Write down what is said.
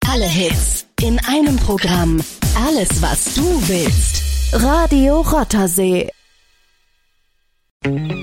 Alle Hits in einem Programm. Alles, was du willst. Radio Rothersee.